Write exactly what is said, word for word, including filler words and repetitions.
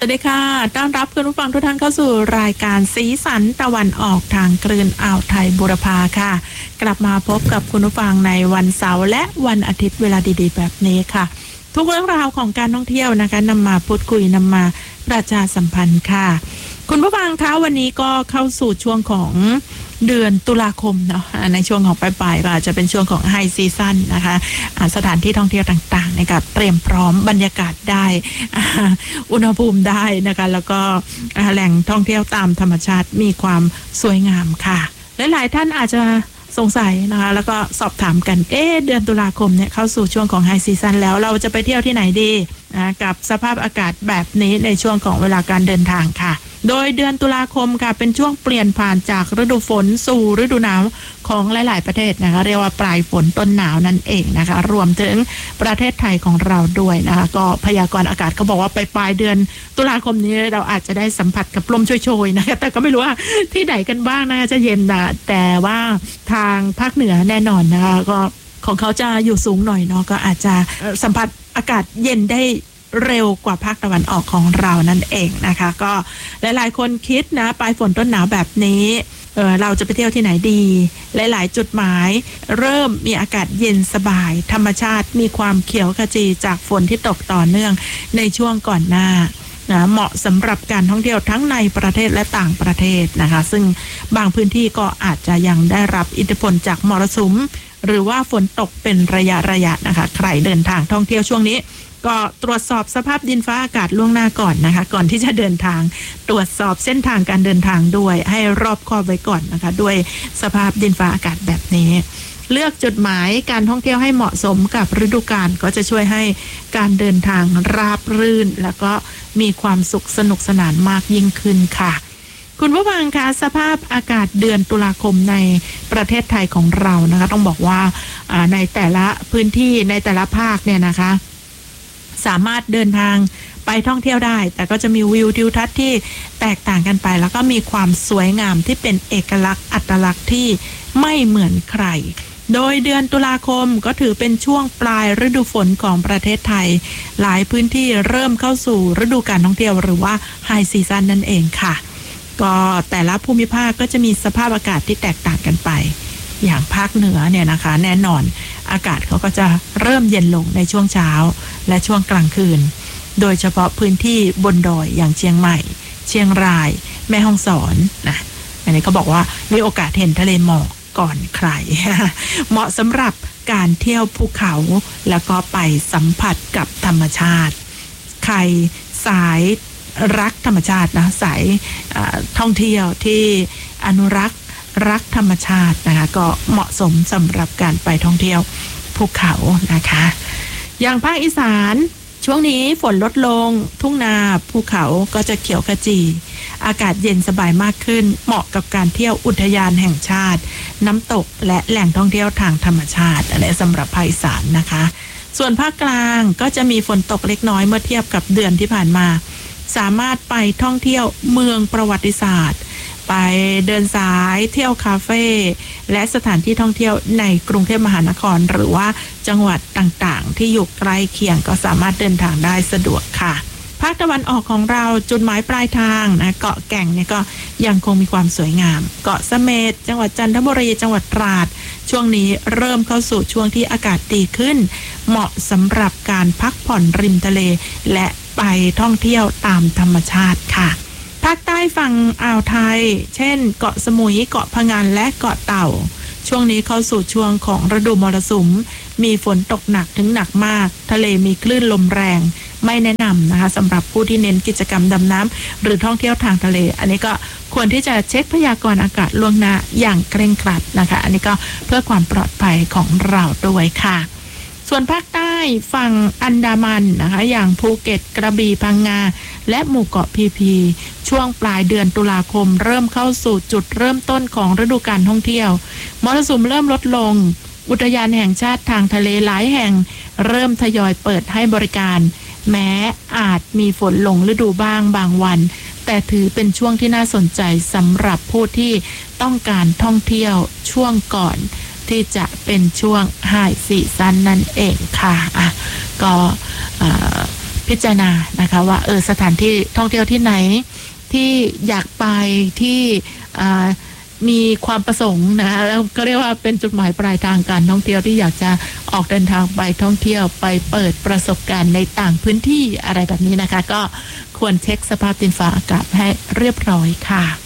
สวัสดีค่ะต้อนรับคุณผู้ฟังทุกท่านเข้าสู่รายการสีสันตะวันออกทางคลื่นอ่าวไทยบุรพาค่ะกลับมาพบกับคุณผู้ฟังในวันเสาร์และวันอาทิตย์เวลาดีๆแบบนี้ค่ะทุกเรื่องราวของการท่องเที่ยวนะคะนำมาพูดคุยนำมาประชาสัมพันธ์ค่ะคุณผู้ฟังคะวันนี้ก็เข้าสู่ช่วงของเดือนตุลาคมเนาะในช่วงของปลายๆก็อาจจะเป็นช่วงของไฮซีซั่นนะคะสถานที่ท่องเที่ยวต่างๆนะคะเตรียมพร้อมบรรยากาศได้อุณหภูมิได้นะคะแล้วก็แหล่งท่องเที่ยวตามธรรมชาติมีความสวยงามค่ะหลายๆท่านอาจจะสงสัยนะคะแล้วก็สอบถามกันเอ๊ะเดือนตุลาคมเนี่ยเข้าสู่ช่วงของไฮซีซั่นแล้วเราจะไปเที่ยวที่ไหนดีนะกับสภาพอากาศแบบนี้ในช่วงของเวลาการเดินทางค่ะโดยเดือนตุลาคมค่ะเป็นช่วงเปลี่ยนผ่านจากฤดูฝนสู่ฤดูหนาวของหลายๆประเทศนะคะเรียกว่าปลายฝนต้นหนาวนั่นเองนะคะรวมถึงประเทศไทยของเราด้วยนะคะก็พยากรณ์อากาศเขาบอกว่าไปปลายเดือนตุลาคมนี้เราอาจจะได้สัมผัสกับลมโชยๆนะคะแต่ก็ไม่รู้ว่าที่ไหนกันบ้างนะจะเย็นนะแต่ว่าทางภาคเหนือแน่นอนนะคะก็ของเขาจะอยู่สูงหน่อยเนาะก็อาจจะสัมผัสอากาศเย็นได้เร็วกว่าภาคตะวันออกของเรานั่นเองนะคะก็หลายๆคนคิดนะปลายฝนต้นหนาวแบบนี้เออเราจะไปเที่ยวที่ไหนดีหลายๆจุดหมายเริ่มมีอากาศเย็นสบายธรรมชาติมีความเขียวขจีจากฝนที่ตกต่อเนื่องในช่วงก่อนหน้านะเหมาะสำหรับการท่องเที่ยวทั้งในประเทศและต่างประเทศนะคะซึ่งบางพื้นที่ก็อาจจะยังได้รับอิทธิพลจากมรสุมหรือว่าฝนตกเป็นระยะระยะนะคะใครเดินทางท่องเที่ยวช่วงนี้ก็ตรวจสอบสภาพดินฟ้าอากาศล่วงหน้าก่อนนะคะก่อนที่จะเดินทางตรวจสอบเส้นทางการเดินทางด้วยให้รอบคอบไว้ก่อนนะคะด้วยสภาพดินฟ้าอากาศแบบนี้เลือกจุดหมายการท่องเที่ยวให้เหมาะสมกับฤดูกาลก็จะช่วยให้การเดินทางราบรื่นแล้วก็มีความสุขสนุกสนานมากยิ่งขึ้นค่ะคุณผู้ฟังคะสภาพอากาศเดือนตุลาคมในประเทศไทยของเรานะคะต้องบอกว่าในแต่ละพื้นที่ในแต่ละภาคเนี่ยนะคะสามารถเดินทางไปท่องเที่ยวได้แต่ก็จะมีวิวทิวทัศน์ที่แตกต่างกันไปแล้วก็มีความสวยงามที่เป็นเอกลักษณ์อัตลักษณ์ที่ไม่เหมือนใครโดยเดือนตุลาคมก็ถือเป็นช่วงปลายฤดูฝนของประเทศไทยหลายพื้นที่เริ่มเข้าสู่ฤดูการท่องเที่ยวหรือว่าไฮซีซั่นนั่นเองค่ะก็แต่ละภูมิภาคก็จะมีสภาพอากาศที่แตกต่างกันไปอย่างภาคเหนือเนี่ยนะคะแน่นอนอากาศเขาก็จะเริ่มเย็นลงในช่วงเช้าและช่วงกลางคืนโดยเฉพาะพื้นที่บนดอยอย่างเชียงใหม่เชียงรายแม่ฮ่องสอนนะอันนี้เขาบอกว่ามีโอกาสเห็นทะเลหมอกก่อนใคร เหมาะสำหรับการเที่ยวภูเขาแล้วก็ไปสัมผัสกับธรรมชาติใครสายรักธรรมชาตินะสายท่องเที่ยวที่อนุรักษ์รักธรรมชาตินะคะก็เหมาะสมสำหรับการไปท่องเที่ยวภูเขานะคะอย่างภาคอีสานช่วงนี้ฝนลดลงทุ่งนาภูเขาก็จะเขียวขจีอากาศเย็นสบายมากขึ้นเหมาะกับการเที่ยวอุทยานแห่งชาติน้ำตกและแหล่งท่องเที่ยวทางธรรมชาติอะไรสำหรับภาคอีสานนะคะส่วนภาคกลางก็จะมีฝนตกเล็กน้อยเมื่อเทียบกับเดือนที่ผ่านมาสามารถไปท่องเที่ยวเมืองประวัติศาสตร์ไปเดินสายเที่ยวคาเฟ่และสถานที่ท่องเที่ยวในกรุงเทพมหานครหรือว่าจังหวัดต่างๆที่อยู่ใกล้เคียงก็สามารถเดินทางได้สะดวกค่ะภาคตะวันออกของเราจุดหมายปลายทางนะเกาะแก่งเนี่ยก็ยังคงมีความสวยงามเกาะเสม็ดจังหวัดจันทบุรีจังหวัดตราดช่วงนี้เริ่มเข้าสู่ช่วงที่อากาศดีขึ้นเหมาะสำหรับการพักผ่อนริมทะเลและไปท่องเที่ยวตามธรรมชาติค่ะภาคใต้ฝั่งอ่าวไทยเช่นเกาะสมุยเกาะพะงันและเกาะเต่าช่วงนี้เข้าสู่ช่วงของฤดูมรสุมมีฝนตกหนักถึงหนักมากทะเลมีคลื่นลมแรงไม่แนะนำนะคะสำหรับผู้ที่เน้นกิจกรรมดำน้ำหรือท่องเที่ยวทางทะเลอันนี้ก็ควรที่จะเช็คพยากรณ์อากาศล่วงหน้าอย่างเคร่งครัดนะคะอันนี้ก็เพื่อความปลอดภัยของเราด้วยค่ะส่วนภาคใต้ฝั่งอันดามันนะคะอย่างภูเก็ตกระบี่พังงาและหมู่เกาะพีพีช่วงปลายเดือนตุลาคมเริ่มเข้าสู่จุดเริ่มต้นของฤดูการท่องเที่ยวมรสุมเริ่มลดลงอุทยานแห่งชาติทางทะเลหลายแห่งเริ่มทยอยเปิดให้บริการแม้อาจมีฝนหลงฤดูบ้างบางวันแต่ถือเป็นช่วงที่น่าสนใจสำหรับผู้ที่ต้องการท่องเที่ยวช่วงก่อนที่จะเป็นช่วงไฮซีซั่นนั่นเองค่ะอ่ะก็พิจารณานะคะว่าเออสถานที่ท่องเที่ยวที่ไหนที่อยากไปที่มีความประสงค์นะคะแล้วก็เรียกว่าเป็นจุดหมายปลายทางการท่องเที่ยวที่อยากจะออกเดินทางไปท่องเที่ยวไปเปิดประสบการณ์ในต่างพื้นที่อะไรแบบนี้นะคะก็ควรเช็คสภาพดินฟ้าอากาศให้เรียบร้อยค่ะ